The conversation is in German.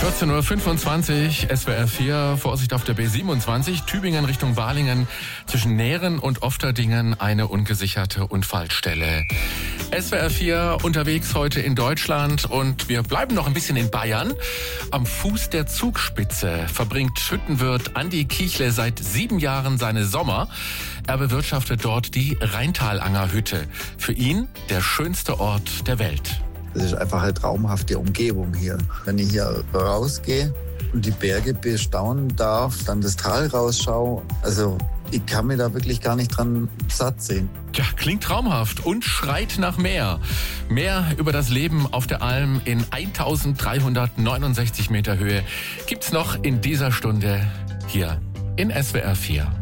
14.25 Uhr, SWR 4, Vorsicht auf der B27, Tübingen Richtung Balingen, zwischen Nähren und Ofterdingen eine ungesicherte Unfallstelle. SWR 4 unterwegs heute in Deutschland und wir bleiben noch ein bisschen in Bayern. Am Fuß der Zugspitze verbringt Hüttenwirt Andi Kiechle seit 7 Jahren seine Sommer. Er bewirtschaftet dort die Rheintalanger Hütte. Für ihn der schönste Ort der Welt. Das ist einfach eine traumhafte Umgebung hier. Wenn ich hier rausgehe und die Berge bestaunen darf, dann das Tal rausschaue, also ich kann mir da wirklich gar nicht dran satt sehen. Ja, klingt traumhaft und schreit nach mehr. Mehr über das Leben auf der Alm in 1369 Meter Höhe gibt's noch in dieser Stunde hier in SWR 4.